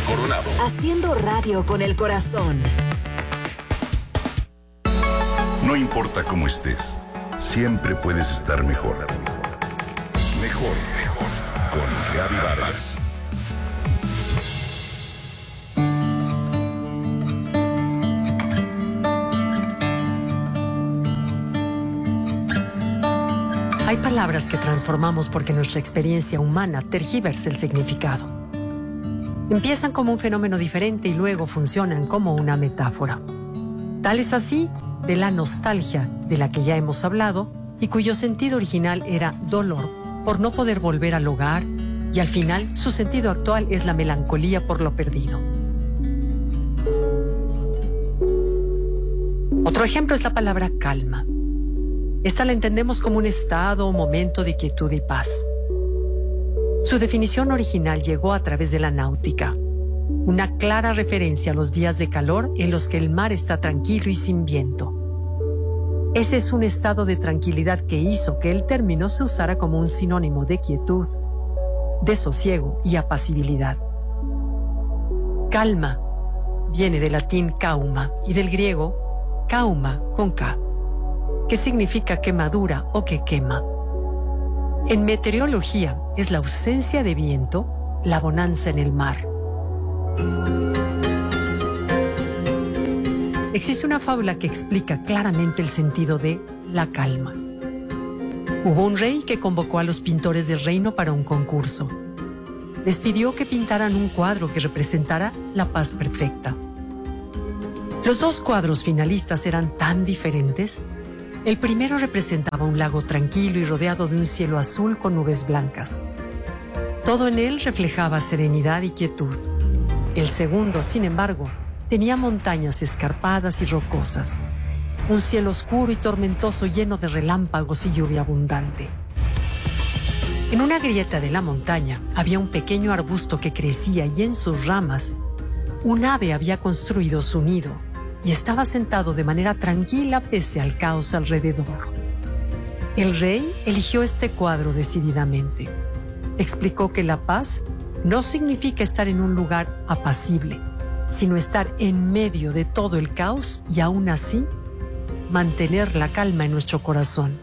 Coronado. Haciendo radio con el corazón. No importa cómo estés, siempre puedes estar mejor. Mejor, mejor. Con Gaby Vargas. Hay palabras que transformamos porque nuestra experiencia humana tergiversa el significado. Empiezan como un fenómeno diferente y luego funcionan como una metáfora. Tal es así de la nostalgia de la que ya hemos hablado y cuyo sentido original era dolor por no poder volver al hogar y al final su sentido actual es la melancolía por lo perdido. Otro ejemplo es la palabra calma. Esta la entendemos como un estado o momento de quietud y paz. Su definición original llegó a través de la náutica, una clara referencia a los días de calor en los que el mar está tranquilo y sin viento. Ese es un estado de tranquilidad que hizo que el término se usara como un sinónimo de quietud, de sosiego y apacibilidad. Calma viene del latín kauma y del griego kauma con K, que significa quemadura o que quema. En meteorología es la ausencia de viento, la bonanza en el mar. Existe una fábula que explica claramente el sentido de la calma. Hubo un rey que convocó a los pintores del reino para un concurso. Les pidió que pintaran un cuadro que representara la paz perfecta. Los dos cuadros finalistas eran tan diferentes. El primero representaba un lago tranquilo y rodeado de un cielo azul con nubes blancas. Todo en él reflejaba serenidad y quietud. El segundo, sin embargo, tenía montañas escarpadas y rocosas, un cielo oscuro y tormentoso lleno de relámpagos y lluvia abundante. En una grieta de la montaña había un pequeño arbusto que crecía y en sus ramas un ave había construido su nido y estaba sentado de manera tranquila pese al caos alrededor. El rey eligió este cuadro decididamente. Explicó que la paz no significa estar en un lugar apacible, sino estar en medio de todo el caos y aún así mantener la calma en nuestro corazón.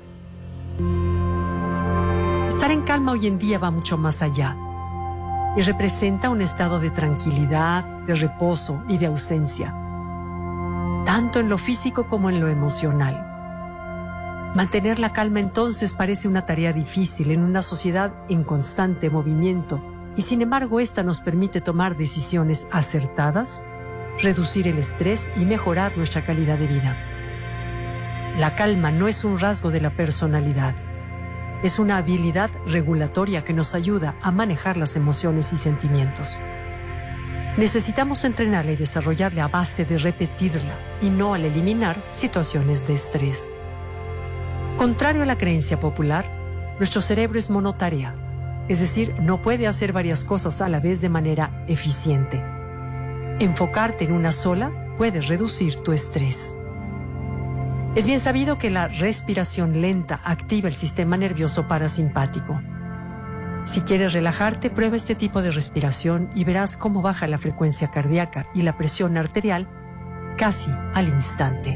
Estar en calma hoy en día va mucho más allá y representa un estado de tranquilidad, de reposo y de ausencia, tanto en lo físico como en lo emocional. Mantener la calma entonces parece una tarea difícil en una sociedad en constante movimiento y sin embargo esta nos permite tomar decisiones acertadas, reducir el estrés y mejorar nuestra calidad de vida. La calma no es un rasgo de la personalidad, es una habilidad regulatoria que nos ayuda a manejar las emociones y sentimientos. Necesitamos entrenarla y desarrollarla a base de repetirla y no al eliminar situaciones de estrés. Contrario a la creencia popular, nuestro cerebro es monotarea, es decir, no puede hacer varias cosas a la vez de manera eficiente. Enfocarte en una sola puede reducir tu estrés. Es bien sabido que la respiración lenta activa el sistema nervioso parasimpático. Si quieres relajarte, prueba este tipo de respiración y verás cómo baja la frecuencia cardíaca y la presión arterial casi al instante.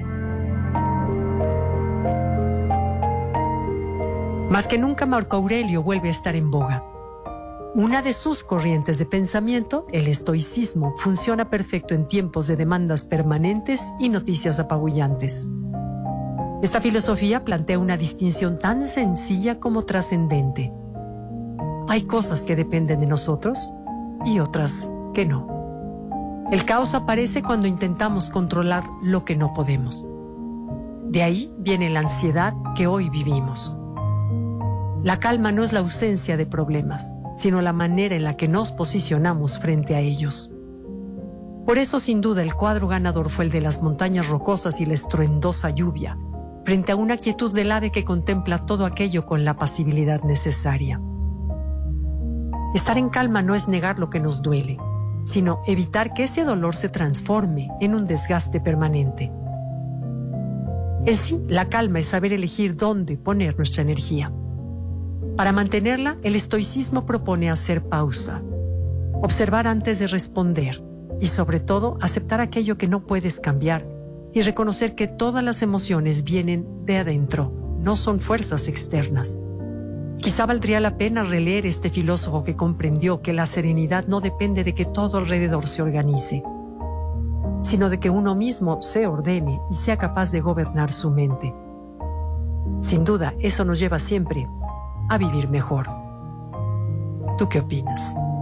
Más que nunca, Marco Aurelio vuelve a estar en boga. Una de sus corrientes de pensamiento, el estoicismo, funciona perfecto en tiempos de demandas permanentes y noticias apabullantes. Esta filosofía plantea una distinción tan sencilla como trascendente. Hay cosas que dependen de nosotros y otras que no. El caos aparece cuando intentamos controlar lo que no podemos. De ahí viene la ansiedad que hoy vivimos. La calma no es la ausencia de problemas, sino la manera en la que nos posicionamos frente a ellos. Por eso, sin duda, el cuadro ganador fue el de las montañas rocosas y la estruendosa lluvia, frente a una quietud del ave que contempla todo aquello con la pasibilidad necesaria. Estar en calma no es negar lo que nos duele, sino evitar que ese dolor se transforme en un desgaste permanente. En sí, la calma es saber elegir dónde poner nuestra energía. Para mantenerla, el estoicismo propone hacer pausa, Observar antes de responder y sobre todo aceptar aquello que no puedes cambiar y reconocer que todas las emociones vienen de adentro, no son fuerzas externas. Quizá valdría la pena releer este filósofo que comprendió que la serenidad no depende de que todo alrededor se organice, sino de que uno mismo se ordene y sea capaz de gobernar su mente. Sin duda, eso nos lleva siempre a vivir mejor. ¿Tú qué opinas?